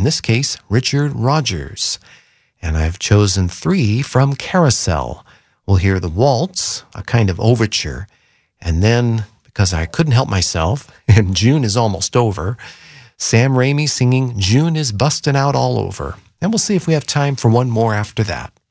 in this case, Richard Rodgers. And I've chosen 3 from Carousel. We'll hear the waltz, a kind of overture, and then, because I couldn't help myself, and June is almost over, Sam Raimi singing June is Bustin' Out All Over. And we'll see if we have time for one more after that.